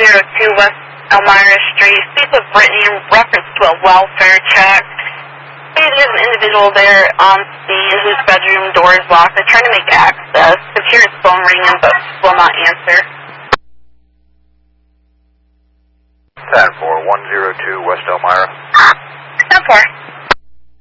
West Elmira Street. Speak with Brittany in reference to a welfare check. There's an individual there on scene whose bedroom door is locked. They're trying to make access. Could hear his phone ringing but will not answer. 10-4, 102 West Elmira. 10-4.